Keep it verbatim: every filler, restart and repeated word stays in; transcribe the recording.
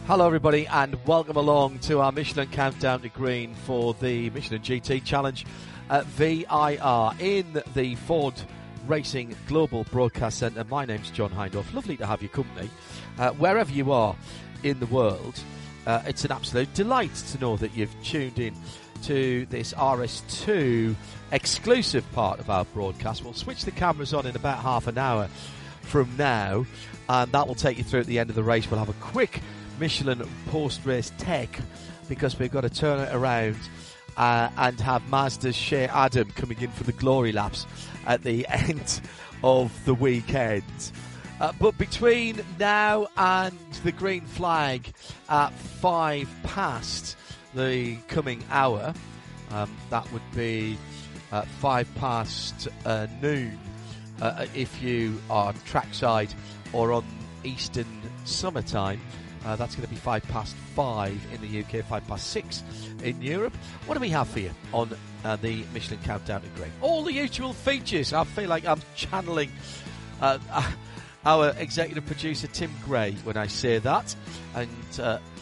Hello everybody and welcome along to our Michelin Countdown to Green for the Michelin G T Challenge at V I R in the Ford Racing Global Broadcast Centre. My name's John Hindhaugh. Lovely to have your company. Uh, wherever you are in the world, uh, it's an absolute delight to know that you've tuned in to this R S two exclusive part of our broadcast. We'll switch the cameras on in about half an hour from now, and that will take you through at the end of the race. We'll have a quick Michelin post-race tech because we've got to turn it around uh, and have Mazda's Shea Adam coming in for the glory laps at the end of the weekend. Uh, but between now and the green flag at five past the coming hour, um, that would be uh, five past uh, noon uh, if you are trackside or on Eastern summertime. Uh, that's going to be five past five in the U K, five past six in Europe. What do we have for you on uh, the Michelin Countdown to Green? All the usual features. I feel like I'm channeling uh, our executive producer Tim Gray when I say that. And uh,